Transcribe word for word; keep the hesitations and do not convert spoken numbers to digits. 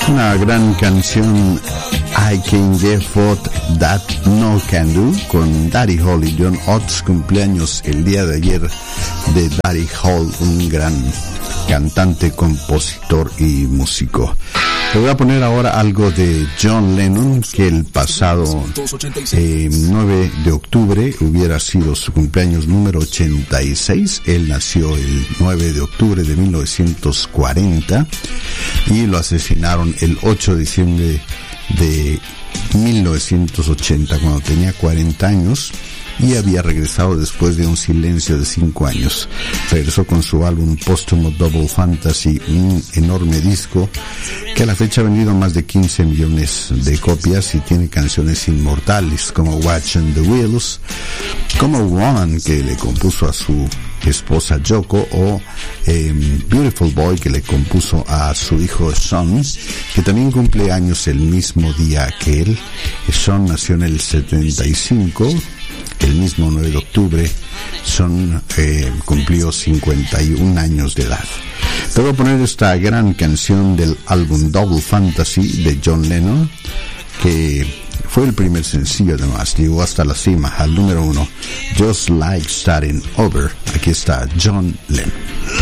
Una gran canción, I Can Get What That No Can Do, con Daddy Hall y John Oates. Cumpleaños el día de ayer de Daddy Hall, un gran cantante, compositor y músico. Te voy a poner ahora algo de John Lennon, que el pasado eh, nueve de octubre hubiera sido su cumpleaños número ochenta y seis. Él nació el nueve de octubre de mil novecientos cuarenta y lo asesinaron el ocho de diciembre de mil novecientos ochenta, cuando tenía cuarenta años. Y había regresado después de un silencio de cinco años. Regresó con su álbum póstumo Double Fantasy, un enorme disco que a la fecha ha vendido más de quince millones de copias y tiene canciones inmortales como Watching the Wheels, como Woman, que le compuso a su esposa Yoko, o eh, Beautiful Boy, que le compuso a su hijo Sean, que también cumple años el mismo día que él. Sean nació en el setenta y cinco. El mismo nueve de octubre son eh, cumplió cincuenta y un años de edad. Te voy a poner esta gran canción del álbum Double Fantasy de John Lennon, que fue el primer sencillo, además llegó hasta la cima, al número uno, Just Like Starting Over. Aquí está John Lennon.